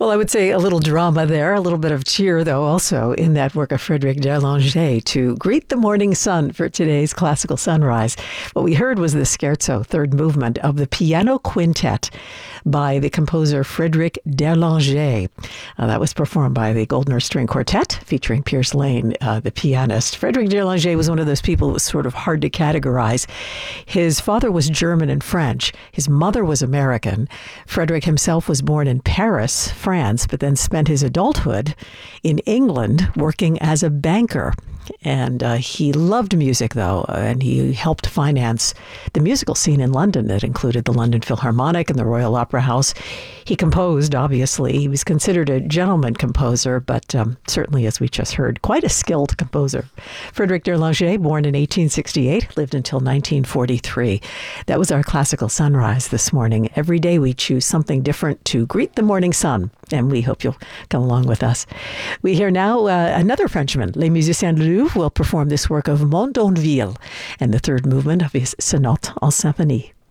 Well, I would say a little drama there, a little bit of cheer, though, also in that work of Frédéric Derlanger to greet the morning sun for today's classical sunrise. What we heard was the scherzo, third movement of the piano quintet by the composer Frédéric Derlanger. That was performed by the Goldner String Quartet, featuring Pierce Lane, the pianist. Frédéric Derlanger was one of those people who was sort of hard to categorize. His father was German and French. His mother was American. Frédéric himself was born in Paris, France, but then spent his adulthood in England working as a banker. And he loved music, though, and he helped finance the musical scene in London that included the London Philharmonic and the Royal Opera House. He composed, obviously. He was considered a gentleman composer, but certainly, as we just heard, quite a skilled composer. Frédéric Derlanger, born in 1868, lived until 1943. That was our classical sunrise this morning. Every day we choose something different to greet the morning sun, and we hope you'll come along with us. We hear now another Frenchman, Les Musiciens de Louvre, will perform this work of Mondonville and the third movement of his Sonate en Symphonie.